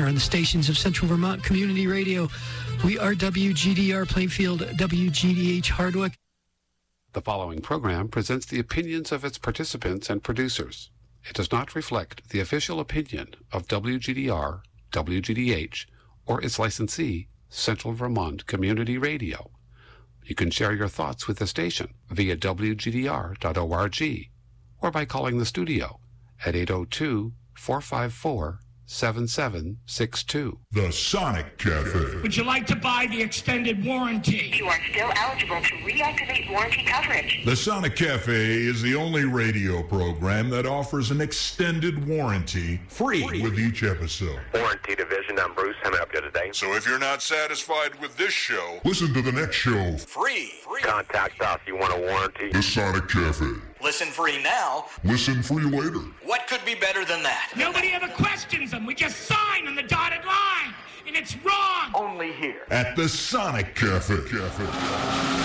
on the stations of Central Vermont Community Radio. We are WGDR Plainfield, WGDH Hardwick. The following program presents the opinions of its participants and producers. It does not reflect the official opinion of WGDR, WGDH, or its licensee, Central Vermont Community Radio. You can share your thoughts with the station via WGDR.org or by calling the studio at 802-454-7762. The Sonic Cafe. Would you like to buy the extended warranty? You are still eligible to reactivate warranty coverage. The Sonic Cafe is the only radio program that offers an extended warranty free with each episode. Warranty Division, I'm Bruce. How may I help you today? So if you're not satisfied with this show, listen to the next show. Free. Contact us. You want a warranty? The Sonic Cafe. Listen free now. Listen free later. What could be better than that? Nobody ever questions them. We just sign on the dotted line, and it's wrong. Only here. At the Sonic Cafe.